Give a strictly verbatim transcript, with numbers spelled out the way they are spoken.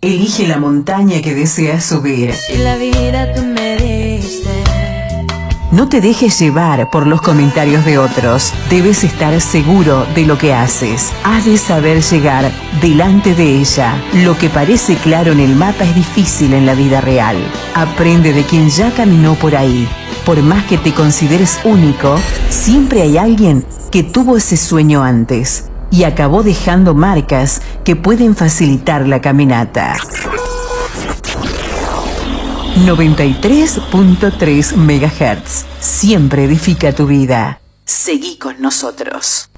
Elige la montaña que deseas subir. Si la vida tú me diste. No te dejes llevar por los comentarios de otros. Debes estar seguro de lo que haces. Has de saber llegar delante de ella. Lo que parece claro en el mapa es difícil en la vida real. Aprende de quien ya caminó por ahí. Por más que te consideres único, siempre hay alguien que tuvo ese sueño antes y acabó dejando marcas que pueden facilitar la caminata. noventa y tres punto tres megahertz. Siempre edifica tu vida. Seguí con nosotros.